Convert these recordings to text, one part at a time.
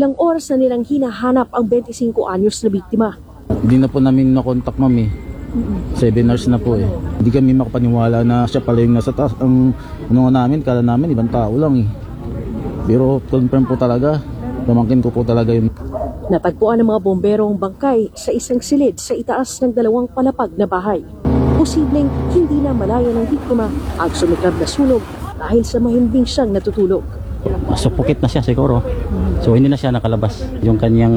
Ilang oras na nilang hinahanap ang 25 anyos na biktima. Hindi na po namin na-contact, ma'am eh. 7 hours na po eh. Hindi kami makapaniwala na siya pala yung nasa taas. Ang namin, kala namin ibang tao lang eh. Pero confirm po talaga. Pamangkin ko po talaga yun. Natagpuan ng mga bombero ang bangkay sa isang silid sa itaas ng 2 palapag na bahay. Posibleng hindi na malaya ng biktima ang sumiklab na sunog dahil sa mahimbing siyang natutulog. Sufocate na siya siguro. So hindi na siya nakalabas. Yung kanyang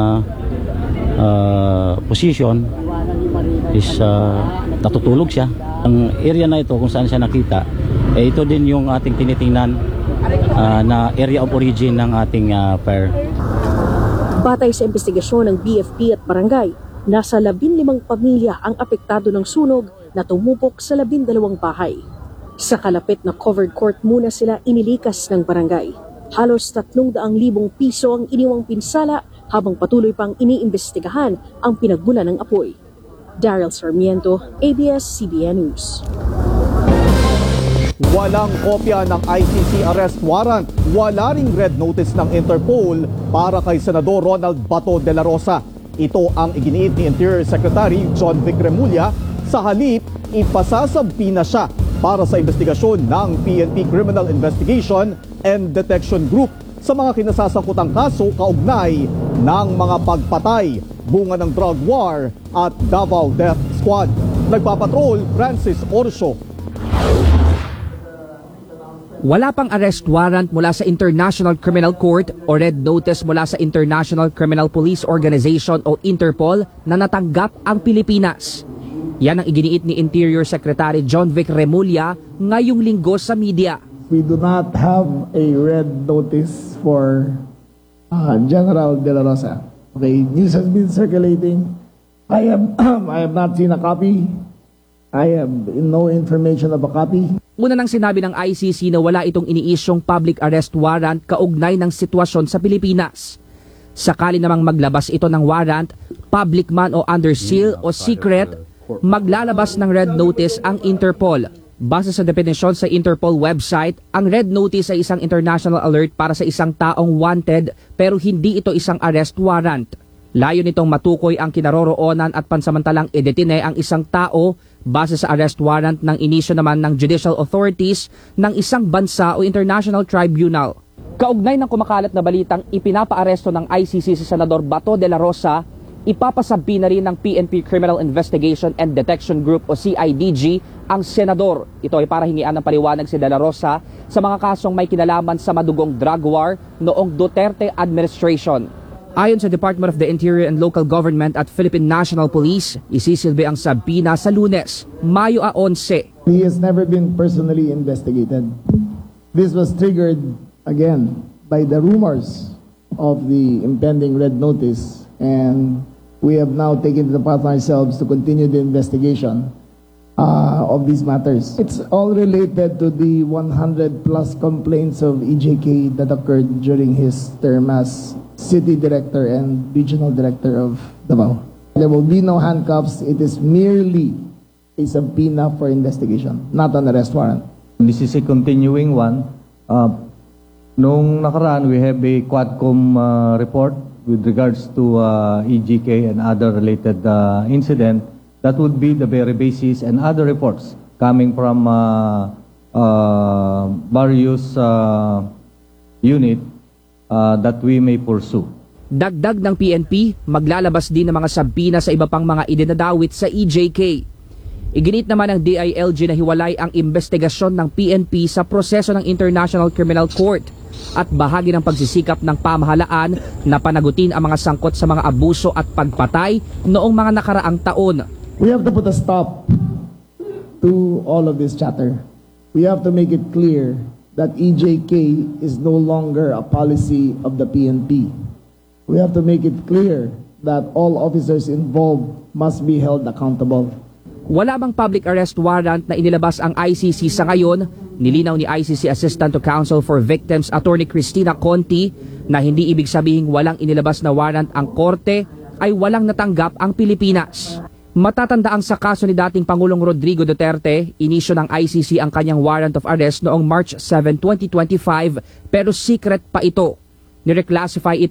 position is natutulog siya. Ang area na ito kung saan siya nakita, ito din yung ating tinitingnan na area of origin ng ating fire. Batay sa investigasyon ng BFP at barangay, nasa 15 pamilya ang apektado ng sunog na tumupok sa 12 bahay. Sa kalapit na covered court muna sila inilikas ng barangay. Halos 300,000 piso ang iniwang pinsala habang patuloy pang iniimbestigahan ang pinagmula ng apoy. Daryl Sarmiento, ABS-CBN News. Walang kopya ng ICC arrest warrant, wala ring red notice ng Interpol para kay Senador Ronald Bato de la Rosa. Ito ang iginiit ni Interior Secretary John Vic Remulla. Sa halip, ipasasabina siya para sa investigasyon ng PNP Criminal Investigation and Detection Group sa mga kinasasangkutang kaso kaugnay ng mga pagpatay, bunga ng drug war at Davao Death Squad. Nagpapatrol, Francis Orso. Wala pang arrest warrant mula sa International Criminal Court o red notice mula sa International Criminal Police Organization o Interpol na natanggap ang Pilipinas. Yan ang iginiit ni Interior Secretary John Vic Remulla ngayong linggo sa media. We do not have a red notice for General De La Rosa. Okay, news has been circulating. I have not seen a copy. I have no information of a copy. Una nang sinabi ng ICC na wala itong iniisyong public arrest warrant kaugnay ng sitwasyon sa Pilipinas. Sakali namang maglabas ito ng warrant, public man o under seal o secret, maglalabas ng red notice ang Interpol. Base sa definisyon sa Interpol website, ang red notice ay isang international alert para sa isang taong wanted pero hindi ito isang arrest warrant. Layo nitong matukoy ang kinaroroonan at pansamantalang idetine ang isang tao base sa arrest warrant ng inisyo naman ng judicial authorities ng isang bansa o international tribunal. Kaugnay ng kumakalat na balitang ipinapaaresto ng ICC si Senador Bato de la Rosa, ipapasabi na rin ng PNP Criminal Investigation and Detection Group o CIDG ang senador. Ito ay para hingian ng paliwanag si de la Rosa sa mga kasong may kinalaman sa madugong drug war noong Duterte administration. Ayon sa Department of the Interior and Local Government at Philippine National Police, isisilbi ang sabina sa Lunes, Mayo 11. He has never been personally investigated. This was triggered again by the rumors of the impending red notice, and we have now taken it upon ourselves to continue the investigation of these matters. It's all related to the 100+ complaints of EJK that occurred during his term as City Director and Regional Director of Davao. There will be no handcuffs. It is merely a subpoena for investigation, not an arrest warrant. This is a continuing one. Noong nakaraan, we have a Quadcom report with regards to EGK and other related incident. That would be the very basis, and other reports coming from various unit that we may pursue. Dagdag ng PNP, maglalabas din ng mga sabina sa iba pang mga idinadawit sa EJK. Iginit naman ng DILG na hiwalay ang investigasyon ng PNP sa proseso ng International Criminal Court at bahagi ng pagsisikap ng pamahalaan na panagutin ang mga sangkot sa mga abuso at pagpatay noong mga nakaraang taon. We have to put a stop to all of this chatter. We have to make it clear that EJK is no longer a policy of the PNP. We have to make it clear that all officers involved must be held accountable. Wala bang public arrest warrant na inilabas ang ICC sa ngayon? Nilinaw ni ICC Assistant to Counsel for Victims Attorney Cristina Conti na hindi ibig sabihing walang inilabas na warrant ang korte ay walang natanggap ang Pilipinas. Matatandaang sa kaso ni dating Pangulong Rodrigo Duterte, inisyo ng ICC ang kanyang warrant of arrest noong March 7, 2025 pero secret pa ito. Nireclassify ito